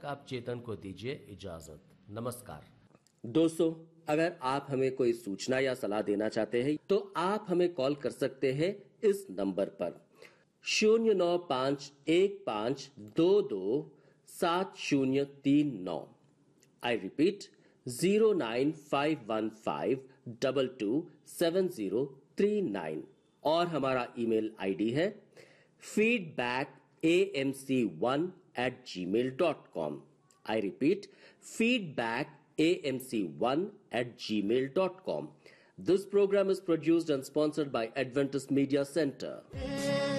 आप चेतन को दीजिए इजाजत। नमस्कार। दोस्तों, अगर आप हमें कोई सूचना या सलाह देना चाहते हैं तो आप हमें कॉल कर सकते हैं इस नंबर पर 09515227039। I repeat 09515227039। और हमारा ईमेल आईडी है feedbackamc1@gmail.com। I repeat, feedbackamc1@gmail.com. This program is produced and sponsored by Adventist Media Center.